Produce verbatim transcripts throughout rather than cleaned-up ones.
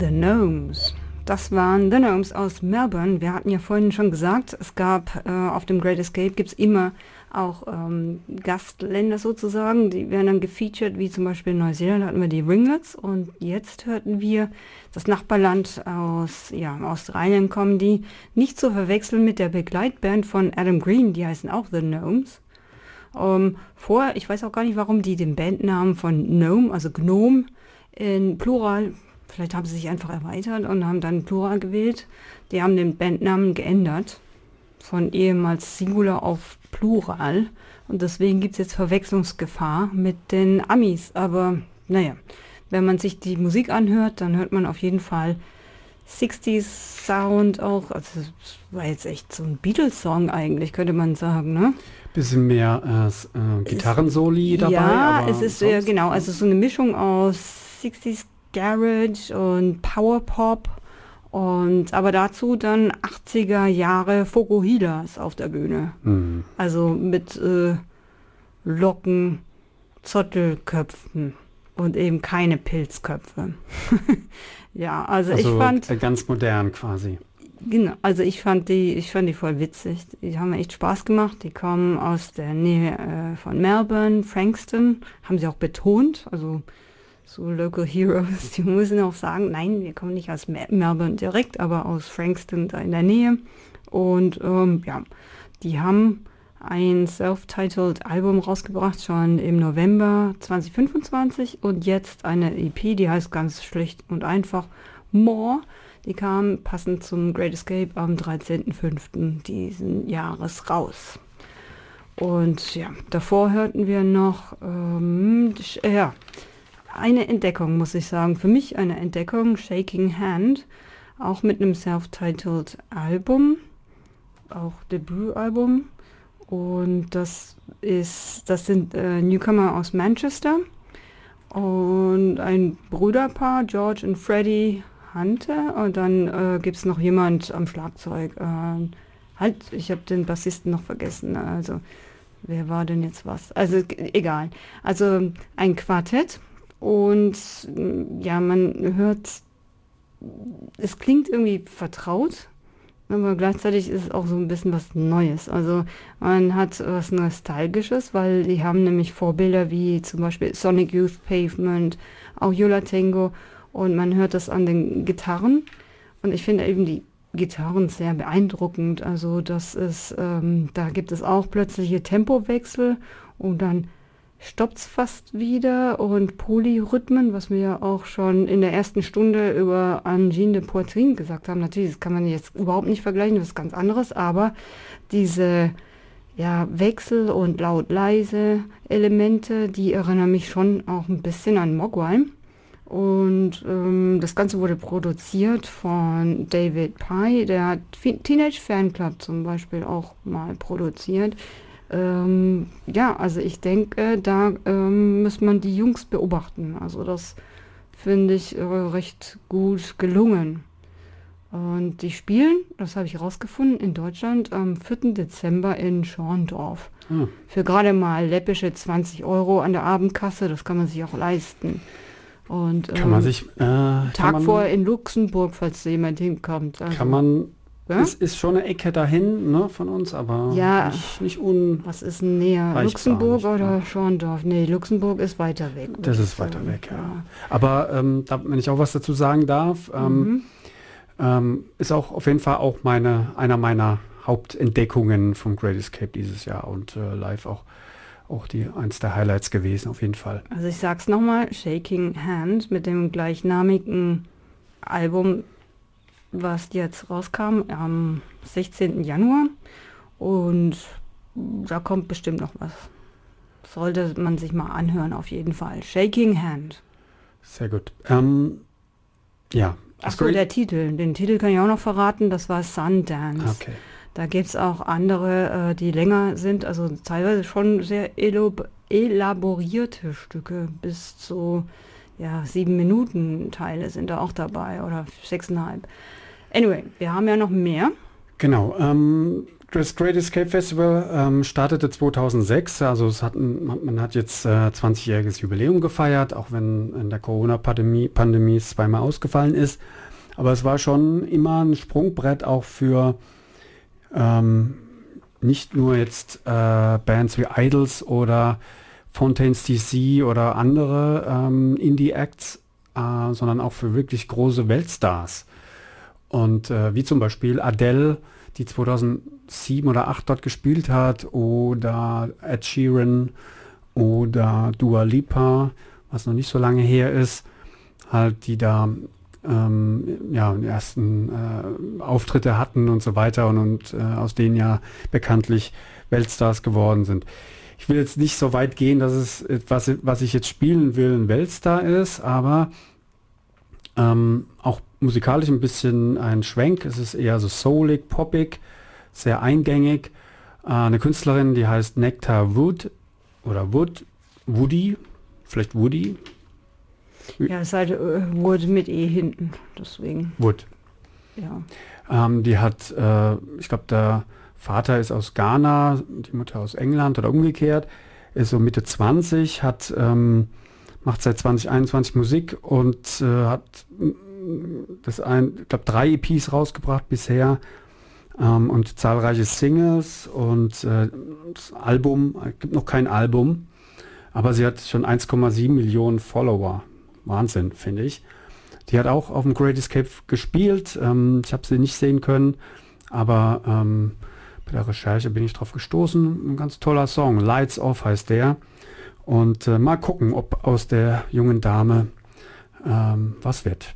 The Gnomes. Das waren The Gnomes aus Melbourne. Wir hatten ja vorhin schon gesagt, es gab äh, auf dem Great Escape gibt es immer auch ähm, Gastländer sozusagen, die werden dann gefeatured, wie zum Beispiel in Neuseeland hatten wir die Ringlets und jetzt hörten wir das Nachbarland aus ja, Australien kommen, die nicht zu verwechseln mit der Begleitband von Adam Green, die heißen auch The Gnomes. Ähm, vor, ich weiß auch gar nicht, warum die den Bandnamen von Gnome, also Gnome in Plural, vielleicht haben sie sich einfach erweitert und haben dann Plural gewählt. Die haben den Bandnamen geändert von ehemals Singular auf Plural und deswegen gibt es jetzt Verwechslungsgefahr mit den Amis. Aber naja, wenn man sich die Musik anhört, dann hört man auf jeden Fall sechziger Sound auch. Also das war jetzt echt so ein Beatles-Song eigentlich, könnte man sagen, ne? Bisschen mehr äh, äh, Gitarrensoli dabei. Ja, aber es ist äh, genau, also so eine Mischung aus sechziger Garage und Powerpop und aber dazu dann achtziger Jahre Fokuhilas auf der Bühne. Mhm. Also mit äh, Locken, Zottelköpfen und eben keine Pilzköpfe. Ja, also, also ich fand äh, ganz modern quasi. Genau, also ich fand die, ich fand die voll witzig. Die haben mir echt Spaß gemacht. Die kommen aus der Nähe äh, von Melbourne, Frankston, haben sie auch betont. Also so Local Heroes, die müssen auch sagen, nein, wir kommen nicht aus Melbourne direkt, aber aus Frankston da in der Nähe. Und ähm, ja, die haben ein self-titled Album rausgebracht, schon im November zwanzig fünfundzwanzig und jetzt eine E P, die heißt ganz schlicht und einfach More. Die kam passend zum Great Escape am dreizehnten fünften diesen Jahres raus. Und ja, davor hörten wir noch, ähm, ja, eine Entdeckung, muss ich sagen. Für mich eine Entdeckung, Shaking Hand, auch mit einem self-titled Album, auch Debütalbum. Und das ist, das sind äh, Newcomer aus Manchester und ein Brüderpaar, George und Freddie Hunter. Und dann äh, gibt es noch jemand am Schlagzeug. Äh, halt, ich habe den Bassisten noch vergessen. Also, wer war denn jetzt was? Also, g- egal. Also, ein Quartett. Und ja, man hört, es klingt irgendwie vertraut, aber gleichzeitig ist es auch so ein bisschen was Neues. Also man hat was Nostalgisches, weil die haben nämlich Vorbilder wie zum Beispiel Sonic Youth Pavement, auch Yola Tango und man hört das an den Gitarren und ich finde eben die Gitarren sehr beeindruckend. Also das ist, ähm, da gibt es auch plötzliche Tempowechsel und dann stoppt es fast wieder und Polyrhythmen, was wir ja auch schon in der ersten Stunde über Angine de Poitrine gesagt haben. Natürlich, das kann man jetzt überhaupt nicht vergleichen, das ist ganz anderes, aber diese ja, Wechsel und laut-leise Elemente, die erinnern mich schon auch ein bisschen an Mogwai. Und ähm, das Ganze wurde produziert von David Pye, der hat Teenage Fanclub zum Beispiel auch mal produziert. Ähm, ja, also ich denke, da ähm, muss man die Jungs beobachten. Also das finde ich äh, recht gut gelungen. Und die spielen, das habe ich rausgefunden, in Deutschland am vierten Dezember in Schorndorf. Ah. Für gerade mal läppische zwanzig Euro an der Abendkasse, das kann man sich auch leisten. Und, Kann ähm, man sich... Äh, Tag kann man, vorher in Luxemburg, falls da jemand hinkommt. Also, Kann man... ja? Es ist schon eine Ecke dahin, ne, von uns, aber Ja. nicht, nicht un... Was ist denn näher? Reichbar, Luxemburg nicht oder wahr? Schorndorf? Nee, Luxemburg ist weiter weg. Das würde ist ich weiter sagen. weg, ja. Aber ähm, da, wenn ich auch was dazu sagen darf, ähm, Mhm. ähm, ist auch auf jeden Fall auch meine, einer meiner Hauptentdeckungen vom Great Escape dieses Jahr und äh, live auch, auch die, eins der Highlights gewesen, auf jeden Fall. Also ich sag's nochmal, Shaking Hand mit dem gleichnamigen Album, was jetzt rauskam am sechzehnten Januar. Und da kommt bestimmt noch was. Sollte man sich mal anhören, auf jeden Fall. Shaking Hand. Sehr gut. Ähm, ja. das Achso, Great- der Titel. Den Titel kann ich auch noch verraten. Das war Sundance. Okay. Da gibt es auch andere, äh, die länger sind, also teilweise schon sehr elob- elaborierte Stücke, bis zu ja, sieben Minuten Teile sind da auch dabei oder sechseinhalb. Anyway, wir haben ja noch mehr. Genau. Ähm, das Great Escape Festival ähm, startete zweitausendsechs, also es hat, man hat jetzt äh, zwanzigjähriges Jubiläum gefeiert, auch wenn in der Corona-Pandemie Pandemie es zweimal ausgefallen ist. Aber es war schon immer ein Sprungbrett auch für ähm, nicht nur jetzt äh, Bands wie Idols oder Fontaines D C oder andere ähm, Indie-Acts, äh, sondern auch für wirklich große Weltstars. Und äh, wie zum Beispiel Adele, die zweitausendsieben oder acht dort gespielt hat, oder Ed Sheeran oder Dua Lipa, was noch nicht so lange her ist, halt die da ähm, ja, die ersten äh, Auftritte hatten und so weiter und, und äh, aus denen ja bekanntlich Weltstars geworden sind. Ich will jetzt nicht so weit gehen, dass es etwas, was ich jetzt spielen will, ein Weltstar ist, aber ähm, auch musikalisch ein bisschen ein Schwenk. Es ist eher so soulig, poppig, sehr eingängig. Äh, eine Künstlerin, die heißt Nectar Wood oder Wood, Woody, vielleicht Woody. Ja, es ist halt äh, Wood mit E hinten, deswegen. Wood. Ja. Ähm, die hat, äh, ich glaube, der Vater ist aus Ghana, die Mutter aus England oder umgekehrt, ist so Mitte zwanzig, hat, ähm, macht seit zwanzig einundzwanzig Musik und äh, hat das ein, ich glaube, drei E Ps rausgebracht bisher ähm, und zahlreiche Singles und äh, das Album, es gibt noch kein Album, aber sie hat schon eins Komma sieben Millionen Follower. Wahnsinn, finde ich. Die hat auch auf dem Great Escape gespielt. Ähm, ich habe sie nicht sehen können, aber ähm, bei der Recherche bin ich drauf gestoßen. Ein ganz toller Song. Lights Off heißt der. Und äh, mal gucken, ob aus der jungen Dame ähm, was wird.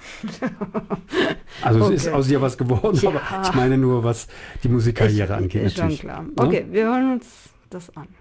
Also okay. Es ist aus ihr was geworden, ja. Aber ich meine nur, was die Musikkarriere angeht. Ist schon klar. Okay, ja? Wir hören uns das an.